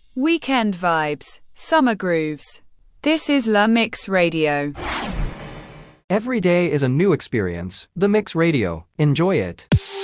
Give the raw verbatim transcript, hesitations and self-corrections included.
weekend vibes, summer grooves. This is La Mix Radio. Every day is a new experience. The Mix Radio. Enjoy it.